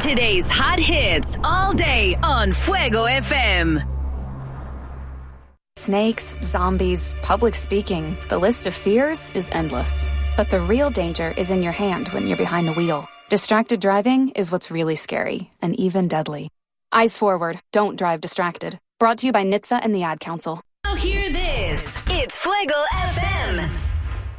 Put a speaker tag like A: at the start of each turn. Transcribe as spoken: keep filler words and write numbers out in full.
A: Today's hot hits all day on Fuego F M.
B: Snakes, zombies, public speaking. The list of fears is endless. But the real danger is in your hand when you're behind the wheel. Distracted driving is what's really scary and even deadly. Eyes forward. Don't drive distracted. Brought to you by N H T S A and the Ad Council.
A: Now hear this. It's Fuego F M.